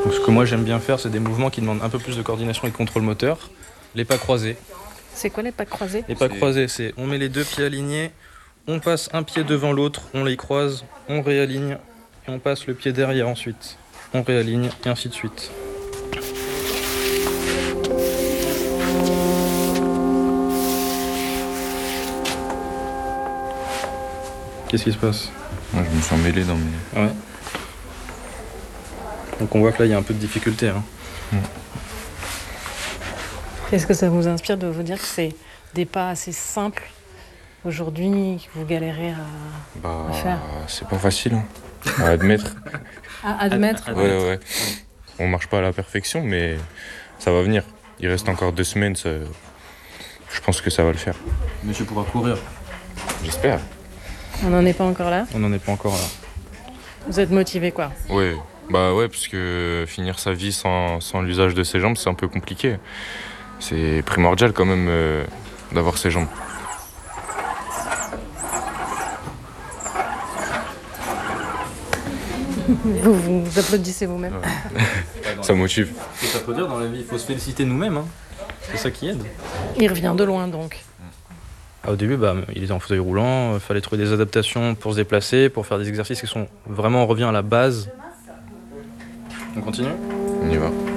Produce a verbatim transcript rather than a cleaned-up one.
Donc, ce que moi j'aime bien faire, c'est des mouvements qui demandent un peu plus de coordination et de contrôle moteur. Les pas croisés. C'est quoi les pas croisés? Les pas croisés, c'est on met les deux pieds alignés, on passe un pied devant l'autre, on les croise, on réaligne, et on passe le pied derrière ensuite. On réaligne, et ainsi de suite. Qu'est-ce qui se passe? Moi, je me suis emmêlé dans mes... Ouais. Donc on voit que là, il y a un peu de difficulté. Hein. Mmh. Est-ce que ça vous inspire de vous dire que c'est des pas assez simples aujourd'hui que vous galérez à, bah, à faire? C'est pas facile hein, à admettre. À admettre? Ouais, ouais, ouais. On marche pas à la perfection, mais ça va venir. Il reste encore deux semaines, ça... je pense que ça va le faire. Monsieur pourra courir. J'espère. On n'en est pas encore là? On n'en est pas encore là. Vous êtes motivé quoi? Ouais, bah ouais, parce que finir sa vie sans, sans l'usage de ses jambes, c'est un peu compliqué. C'est primordial quand même euh, d'avoir ses jambes. Vous vous applaudissez vous-même? Ouais. Ça motive. Il faut s'applaudir dans la vie, il faut se féliciter nous-mêmes. Hein. C'est ça qui aide. Il revient de loin donc. Ah, au début, bah, il était en fauteuil roulant, il euh, fallait trouver des adaptations pour se déplacer, pour faire des exercices qui sont vraiment, on revient à la base. On continue? On y va.